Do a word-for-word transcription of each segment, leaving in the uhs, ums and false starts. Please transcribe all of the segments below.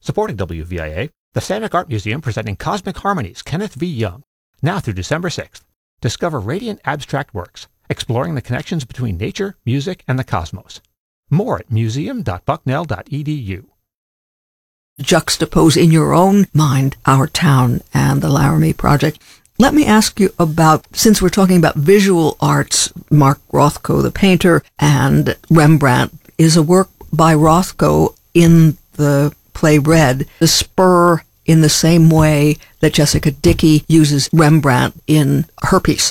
Supporting W V I A, the Samick Art Museum presenting Cosmic Harmonies, Kenneth V. Young, now through December sixth. Discover radiant abstract works, exploring the connections between nature, music, and the cosmos. More at museum dot bucknell dot e d u. Juxtapose in your own mind our town and the Laramie Project. Let me ask you about, since we're talking about visual arts, Mark Rothko, the painter, and Rembrandt is a work by Rothko in the play Red, the spur in the same way that Jessica Dickey uses Rembrandt in her piece.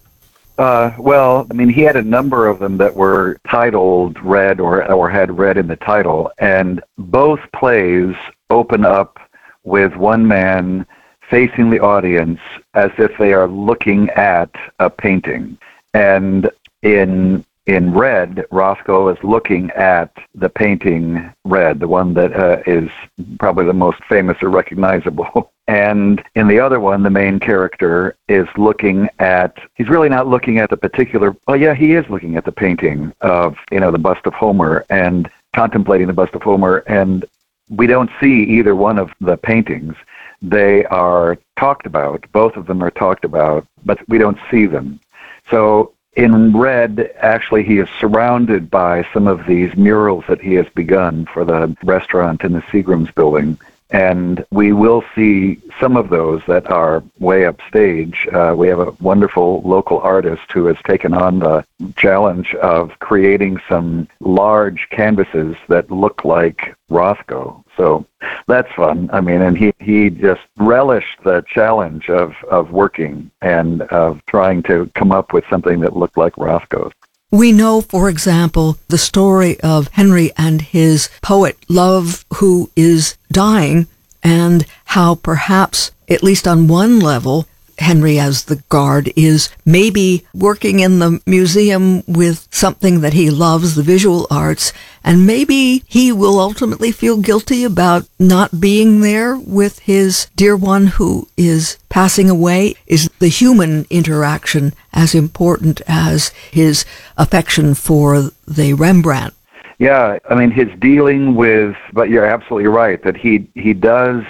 Uh, well, I mean, he had a number of them that were titled Red or, or had Red in the title, and both plays open up with one man facing the audience as if they are looking at a painting. And in in Red, Rothko is looking at the painting Red, the one that uh, is probably the most famous or recognizable. And in the other one, the main character is looking at, he's really not looking at the particular, well, yeah, he is looking at the painting of, you know, the bust of Homer and contemplating the bust of Homer. And we don't see either one of the paintings. They are talked about, both of them are talked about, but we don't see them. So in Red, actually, he is surrounded by some of these murals that he has begun for the restaurant in the Seagram's building. And we will see some of those that are way upstage. Uh, we have a wonderful local artist who has taken on the challenge of creating some large canvases that look like Rothko. So that's fun. I mean, and he, he just relished the challenge of, of working and of trying to come up with something that looked like Rothko's. We know, for example, the story of Henry and his poet love who is dying, and how perhaps, at least on one level, Henry as the guard is maybe working in the museum with something that he loves, the visual arts, and maybe he will ultimately feel guilty about not being there with his dear one who is passing away. Is the human interaction as important as his affection for the Rembrandt? Yeah, I mean, his dealing with, but you're absolutely right, that he, he does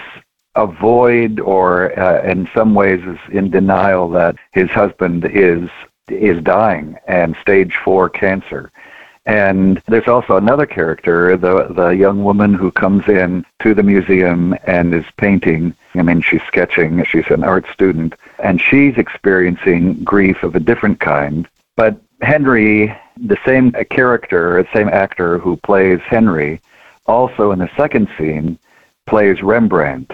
avoid or uh, in some ways is in denial that his husband is is dying and stage four cancer. And there's also another character, the the young woman who comes in to the museum and is painting. I mean, she's sketching, she's an art student, and she's experiencing grief of a different kind. But Henry, the same character, the same actor who plays Henry, also in the second scene plays Rembrandt.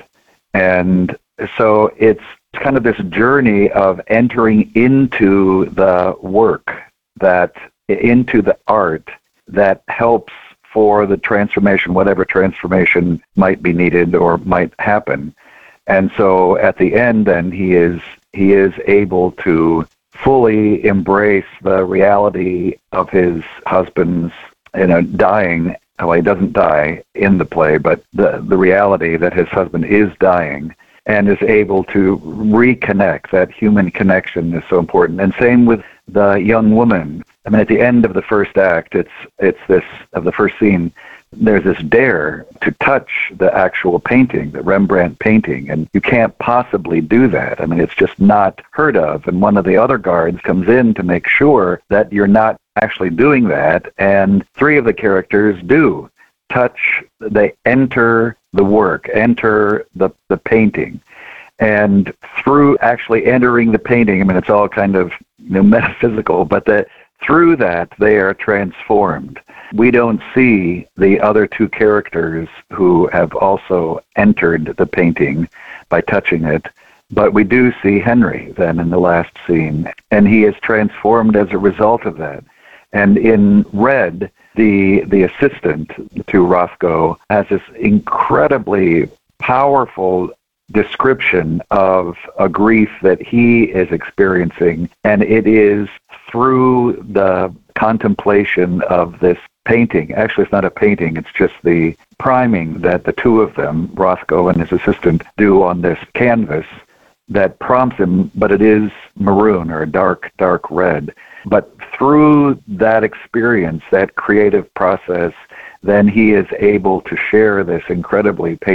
And so it's kind of this journey of entering into the work, that into the art that helps for the transformation, whatever transformation might be needed or might happen. And so at the end, then, he is he is able to fully embrace the reality of his husband's, you know, dying. Well, he doesn't die in the play, but the, the reality that his husband is dying, and is able to reconnect. That human connection is so important. And same with the young woman. I mean, at the end of the first act, it's it's this, of the first scene, there's this dare to touch the actual painting, the Rembrandt painting, and you can't possibly do that. I mean, it's just not heard of. And one of the other guards comes in to make sure that you're not actually doing that, and three of the characters do touch, they enter the work, enter the, the painting. And through actually entering the painting, I mean, it's all kind of, you know, metaphysical, but that through that, they are transformed. We don't see the other two characters who have also entered the painting by touching it, but we do see Henry then in the last scene, and he is transformed as a result of that. And in Red, the the assistant to Rothko has this incredibly powerful description of a grief that he is experiencing, and it is through the contemplation of this painting. Actually, it's not a painting, it's just the priming that the two of them, Rothko and his assistant, do on this canvas that prompts him, but it is maroon or a dark, dark red. But through that experience, that creative process, then he is able to share this incredibly painful